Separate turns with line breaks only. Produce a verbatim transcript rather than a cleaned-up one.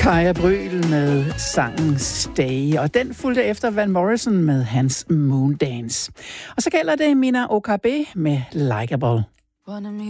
Kaja Bryl med sangen Stay, og den fulgte efter Van Morrison med hans Moondance. Og så gælder det Mina Okabe med Likeable.